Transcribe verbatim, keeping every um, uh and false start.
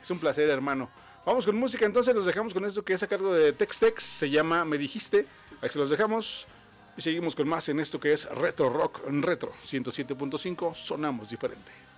Es un placer, hermano. Vamos con música, entonces los dejamos con esto que es a cargo de Tex Tex, se llama Me Dijiste. Ahí se los dejamos y seguimos con más en esto que es Retro Rock Retro ciento siete punto cinco, sonamos diferente.